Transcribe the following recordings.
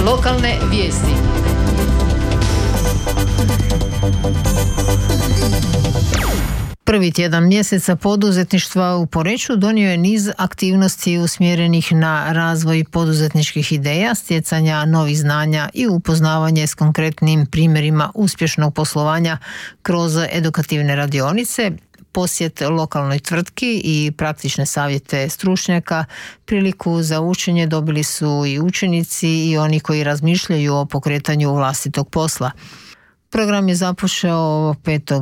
Lokalne vijesti. Prvi tjedan mjeseca poduzetništva u Poreču donio je niz aktivnosti usmjerenih na razvoj poduzetničkih ideja, stjecanja novih znanja i upoznavanje s konkretnim primjerima uspješnog poslovanja kroz edukativne radionice, posjet lokalnoj tvrtki i praktične savjete stručnjaka. Priliku za učenje dobili su i učenici i oni koji razmišljaju o pokretanju vlastitog posla. Program je započeo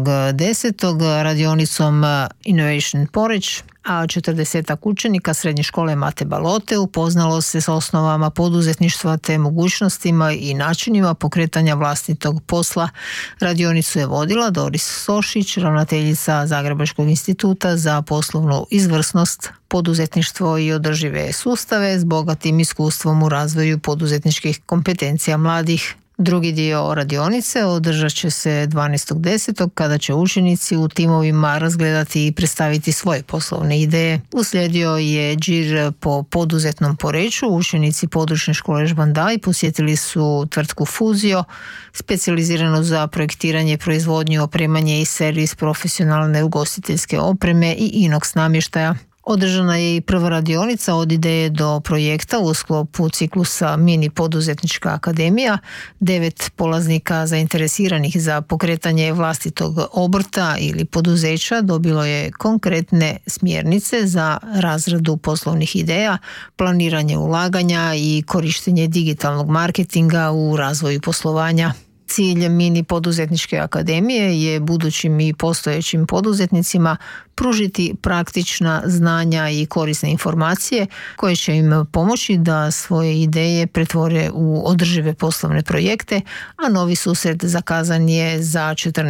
5.10. radionicom Innovation Poreč, a 40 učenika srednje škole Mate Balote upoznalo se s osnovama poduzetništva te mogućnostima i načinima pokretanja vlastitog posla. Radionicu je vodila Doris Sošić, ravnateljica Zagrebačkog instituta za poslovnu izvrsnost, poduzetništvo i održive sustave s bogatim iskustvom u razvoju poduzetničkih kompetencija mladih. Drugi dio radionice održat će se 12.10. kada će učenici u timovima razgledati i predstaviti svoje poslovne ideje. Uslijedio je đir po poduzetnom Poreču. Učenici područne škole Žbandaj posjetili su tvrtku Fuzio, specijaliziranu za projektiranje, proizvodnju, opremanje i servis profesionalne ugostiteljske opreme i inox namještaja. Održana je i prva radionica od ideje do projekta u sklopu ciklusa Mini poduzetnička akademija. 9 polaznika zainteresiranih za pokretanje vlastitog obrta ili poduzeća dobilo je konkretne smjernice za razradu poslovnih ideja, planiranje ulaganja i korištenje digitalnog marketinga u razvoju poslovanja. Cilj Mini poduzetničke akademije je budućim i postojećim poduzetnicima pružiti praktična znanja i korisne informacije koje će im pomoći da svoje ideje pretvore u održive poslovne projekte, a novi susret zakazan je za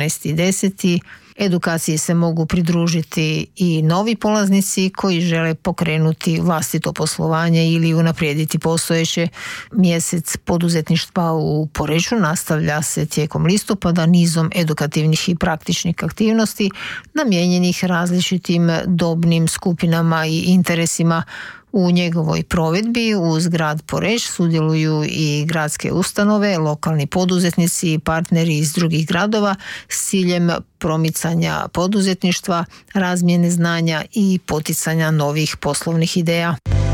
14.10. Edukaciji se mogu pridružiti i novi polaznici koji žele pokrenuti vlastito poslovanje ili unaprijediti postojeće. Mjesec poduzetništva u Poreču nastavlja se tijekom listopada nizom edukativnih i praktičnih aktivnosti namijenjenih različitim dobnim skupinama i interesima. U njegovoj provedbi uz grad Poreč sudjeluju i gradske ustanove, lokalni poduzetnici i partneri iz drugih gradova s ciljem promicanja poduzetništva, razmjene znanja i poticanja novih poslovnih ideja.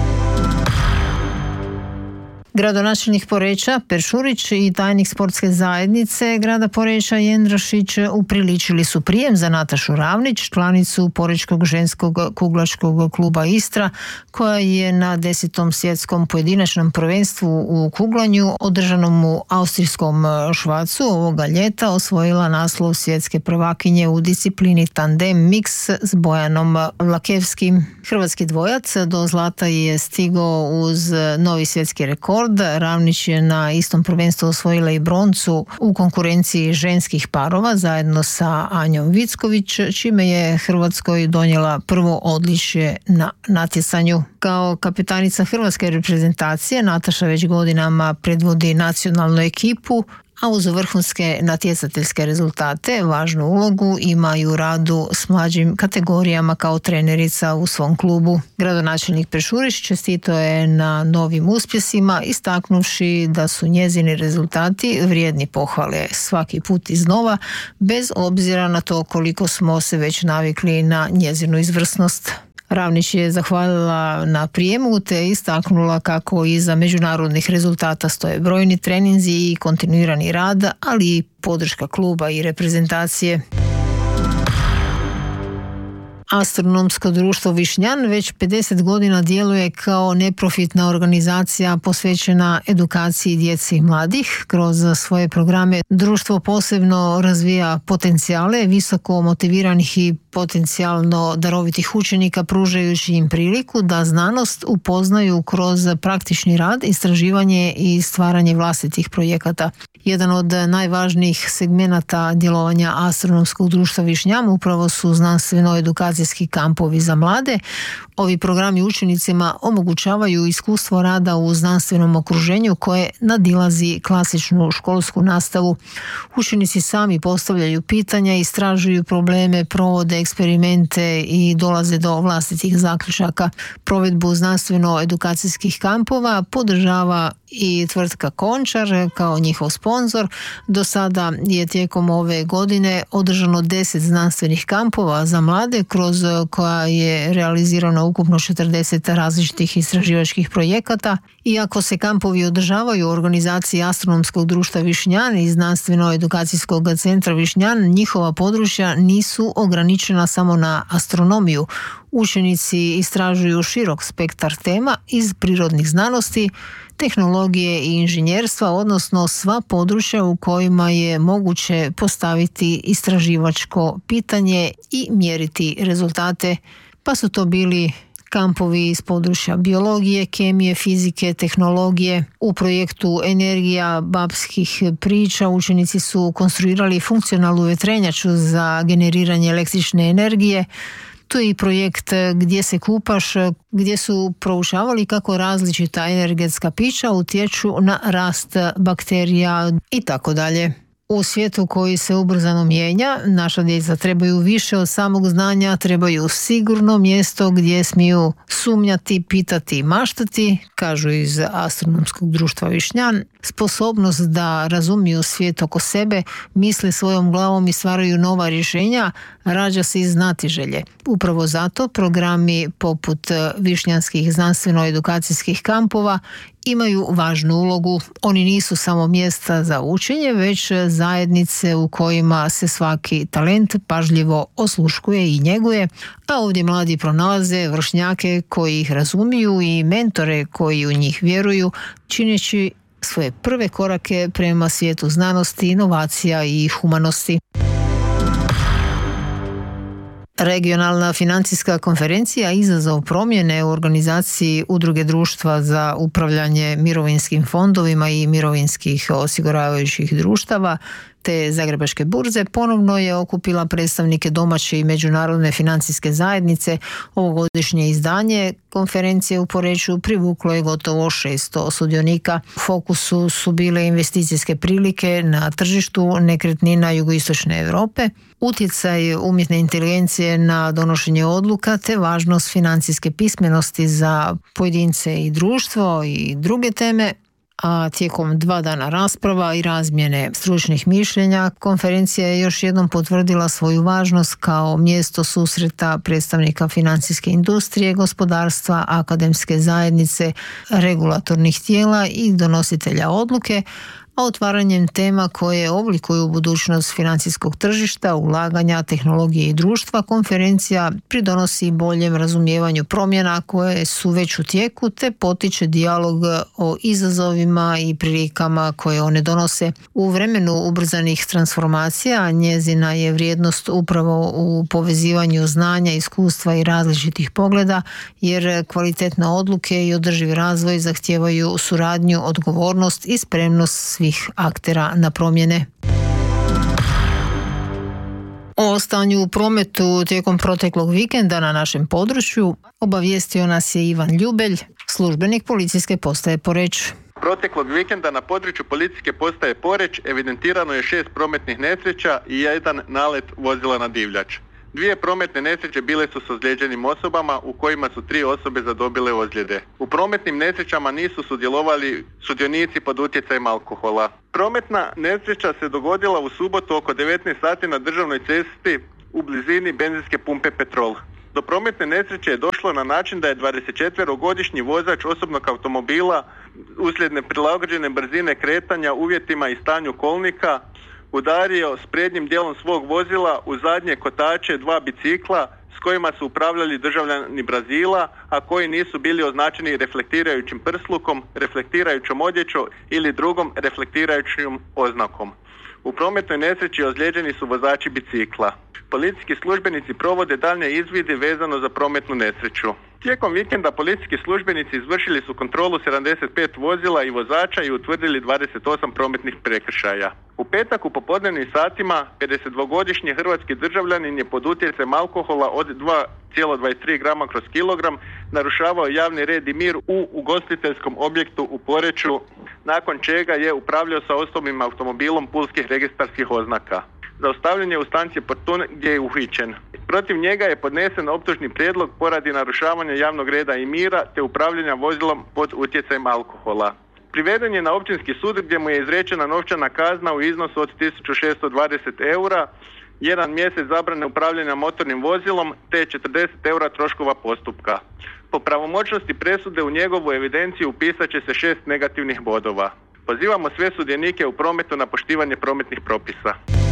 Gradonačelnik Poreča Per Šurić i tajnik sportske zajednice grada Poreča Jendrašić upriličili su prijem za Natašu Ravnić, članicu Porečkog ženskog kuglačkog kluba Istra, koja je na 10. svjetskom pojedinačnom prvenstvu u kuglanju održanom u austrijskom Švacu ovoga ljeta osvojila naslov svjetske prvakinje u disciplini tandem mix s Bojanom Lakevskim. Hrvatski dvojac do zlata je stigao uz novi svjetski rekord. Ravnić je na istom prvenstvu osvojila i broncu u konkurenciji ženskih parova zajedno sa Anjom Vicković, čime je Hrvatskoj donijela prvo odličje na natjecanju. Kao kapetanica hrvatske reprezentacije Nataša već godinama predvodi nacionalnu ekipu, a uz vrhunske natjecateljske rezultate važnu ulogu ima i u radu s mlađim kategorijama kao trenerica u svom klubu. Gradonačelnik Per Šurić čestitao je na novim uspjesima, istaknuvši da su njezini rezultati vrijedni pohvale svaki put iznova, bez obzira na to koliko smo se već navikli na njezinu izvrsnost. Ravnić je zahvalila na prijemu te istaknula kako iza međunarodnih rezultata stoje brojni treninzi i kontinuirani rad, ali i podrška kluba i reprezentacije. Astronomsko društvo Višnjan već 50 godina djeluje kao neprofitna organizacija posvećena edukaciji djece i mladih. Kroz svoje programe društvo posebno razvija potencijale visoko motiviranih i potencijalno darovitih učenika, pružajući im priliku da znanost upoznaju kroz praktični rad, istraživanje i stvaranje vlastitih projekata. Jedan od najvažnijih segmenata djelovanja Astronomskog društva Višnjan upravo su znanstveno-edukacijski kampovi za mlade. Ovi programi učenicima omogućavaju iskustvo rada u znanstvenom okruženju koje nadilazi klasičnu školsku nastavu. Učenici sami postavljaju pitanja, istražuju probleme, provode eksperimente i dolaze do vlastitih zaključaka. Provedbu znanstveno-edukacijskih kampova podržava i tvrtka Končar kao njihov sponzor. Do sada je tijekom ove godine održano 10 znanstvenih kampova za mlade kroz koja je realizirano ukupno 40 različitih istraživačkih projekata. Iako se kampovi održavaju u organizaciji Astronomskog društva Višnjan i Znanstveno-edukacijskog centra Višnjan, njihova područja nisu ograničena samo na astronomiju. Učenici istražuju širok spektar tema iz prirodnih znanosti, tehnologije i inženjerstva, odnosno sva područja u kojima je moguće postaviti istraživačko pitanje i mjeriti rezultate, pa su to bili kampovi iz područja biologije, kemije, fizike, tehnologije. U projektu Energija babskih priča učenici su konstruirali funkcionalnu vjetrenjaču za generiranje električne energije. Tu je i projekt Gdje se kupaš, gdje su proučavali kako različita energetska pića utječu na rast bakterija i tako dalje. U svijetu koji se ubrzano mijenja, naša djeca trebaju više od samog znanja, trebaju sigurno mjesto gdje smiju sumnjati, pitati i maštati, kažu iz Astronomskog društva Višnjan. Sposobnost da razumiju svijet oko sebe, misle svojom glavom i stvaraju nova rješenja, rađa se iz znatiželje. Upravo zato programi poput višnjanskih znanstveno-edukacijskih kampova imaju važnu ulogu. Oni nisu samo mjesta za učenje, već zajednice u kojima se svaki talent pažljivo osluškuje i njeguje, a ovdje mladi pronalaze vršnjake koji ih razumiju i mentore koji u njih vjeruju, čineći svoje prve korake prema svijetu znanosti, inovacija i humanosti. Regionalna financijska konferencija Izazov promjene u organizaciji Udruge društva za upravljanje mirovinskim fondovima i mirovinskih osiguravajućih društava te Zagrebačke burze ponovno je okupila predstavnike domaće i međunarodne financijske zajednice. Ovogodišnje izdanje konferencije u Poreču privuklo je gotovo 600 sudionika. U fokusu su bile investicijske prilike na tržištu nekretnina jugoistočne Europe, utjecaj umjetne inteligencije na donošenje odluka te važnost financijske pismenosti za pojedince i društvo i druge teme. A tijekom 2 dana rasprava i razmjene stručnih mišljenja, konferencija je još jednom potvrdila svoju važnost kao mjesto susreta predstavnika financijske industrije, gospodarstva, akademske zajednice, regulatornih tijela i donositelja odluke, a otvaranjem tema koje oblikuju budućnost financijskog tržišta, ulaganja, tehnologije i društva, konferencija pridonosi boljem razumijevanju promjena koje su već u tijeku te potiče dijalog o izazovima i prilikama koje one donose. U vremenu ubrzanih transformacija njezina je vrijednost upravo u povezivanju znanja, iskustva i različitih pogleda, jer kvalitetne odluke i održivi razvoj zahtijevaju suradnju, odgovornost i spremnost svih aktera na promjene. O stanju u prometu tijekom proteklog vikenda na našem području obavijestio nas je Ivan Ljubelj, službenik policijske postaje Poreč. Proteklog vikenda na području policijske postaje Poreč evidentirano je 6 prometnih nesreća i 1 nalet vozila na divljač. 2 prometne nesreće bile su s ozlijeđenim osobama u kojima su 3 osobe zadobile ozljede. U prometnim nesrećama nisu sudjelovali sudionici pod utjecajem alkohola. Prometna nesreća se dogodila u subotu oko 19 sati na državnoj cesti u blizini benzinske pumpe Petrol. Do prometne nesreće je došlo na način da je 24-godišnji vozač osobnog automobila uslijed neprilagođene brzine kretanja uvjetima i stanju kolnika udario s prednjim dijelom svog vozila u zadnje kotače 2 bicikla s kojima su upravljali državljani Brazila, a koji nisu bili označeni reflektirajućim prslukom, reflektirajućom odjećom ili drugom reflektirajućom oznakom. U prometnoj nesreći ozlijeđeni su vozači bicikla. Policijski službenici provode daljnje izvide vezano za prometnu nesreću. Tijekom vikenda policijski službenici izvršili su kontrolu 75 vozila i vozača i utvrdili 28 prometnih prekršaja. U petak u popodnevnim satima 52-godišnji hrvatski državljanin je pod utjecajem alkohola od 2,23 grama kroz kilogram narušavao javni red i mir u ugostiteljskom objektu u Poreču, nakon čega je upravljao sa osobnim automobilom pulskih registarskih oznaka. Zaustavljen je u stanci Portun gdje je uhićen. Protiv njega je podnesen optužni prijedlog poradi narušavanja javnog reda i mira te upravljanja vozilom pod utjecajem alkohola. Priveden je na općinski sud gdje mu je izrečena novčana kazna u iznosu od 1620 eura, 1 mjesec zabrane upravljanja motornim vozilom te 40 eura troškova postupka. Po pravomoćnosti presude u njegovu evidenciju upisat će se 6 negativnih bodova. Pozivamo sve sudionike u prometu na poštivanje prometnih propisa.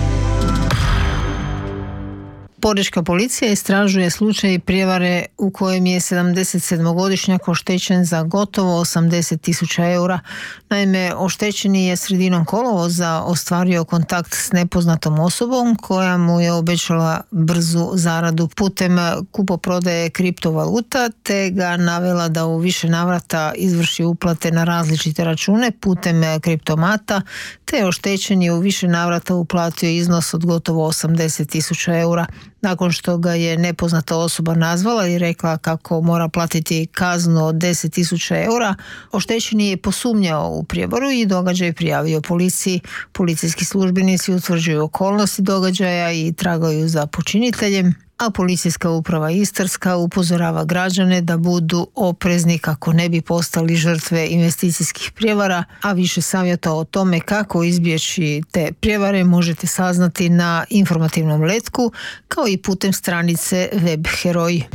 Porečka policija istražuje slučaj prijevare u kojem je 77-godišnjak oštećen za gotovo 80.000 eura. Naime, oštećeni je sredinom kolovoza ostvario kontakt s nepoznatom osobom koja mu je obećala brzu zaradu putem kupoprodaje kriptovaluta te ga navela da u više navrata izvrši uplate na različite račune putem kriptomata te oštećen je u više navrata uplatio iznos od gotovo 80.000 eura. Nakon što ga je nepoznata osoba nazvala i rekla kako mora platiti kaznu od 10.000 eura, oštećeni je posumnjao u prijevaru i događaj prijavio policiji. Policijski službenici utvrđuju okolnosti događaja i tragaju za počiniteljem, a Policijska uprava Istarska upozorava građane da budu oprezni kako ne bi postali žrtve investicijskih prijevara, a više savjeta o tome kako izbjeći te prijevare možete saznati na informativnom letku kao i putem stranice Web Heroji.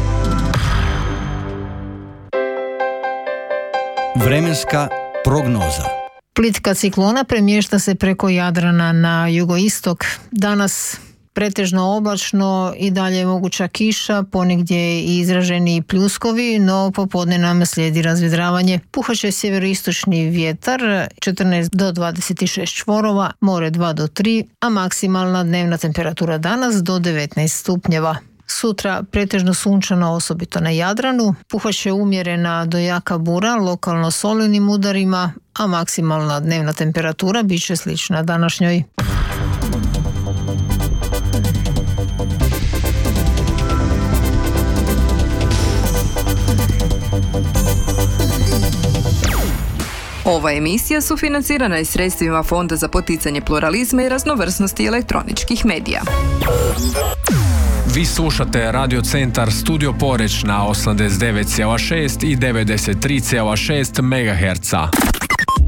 Vremenska prognoza. Plitka ciklona premješta se preko Jadrana na jugoistok. Danas pretežno oblačno i dalje moguća kiša, ponegdje i izraženi pljuskovi, no popodne nam slijedi razvedravanje. Puhaće sjeveroistočni vjetar 14 do 26 čvorova, more 2 do 3, a maksimalna dnevna temperatura danas do 19 stupnjeva. Sutra pretežno sunčano, osobito na Jadranu, puhaće umjerena do jaka bura, lokalno s olujnim udarima, a maksimalna dnevna temperatura bit će slična današnjoj. Ova emisija sufinancirana je sredstvima Fonda za poticanje pluralizma i raznovrsnosti elektroničkih medija. Vi slušate Radio Centar Studio Poreč na 89,6 i 93,6 MHz.